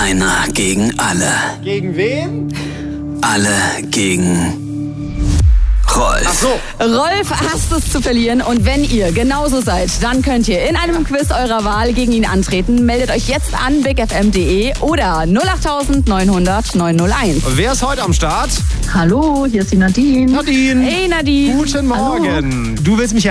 Einer gegen alle. Gegen wen? Alle gegen Rolf. Ach so. Rolf hasst es zu verlieren und wenn ihr genauso seid, dann könnt ihr in einem Quiz eurer Wahl gegen ihn antreten. Meldet euch jetzt an bigfm.de oder 08900 901. Und wer ist heute am Start? Hallo, hier ist die Nadine. Nadine. Hey Nadine. Guten Morgen. Du willst mich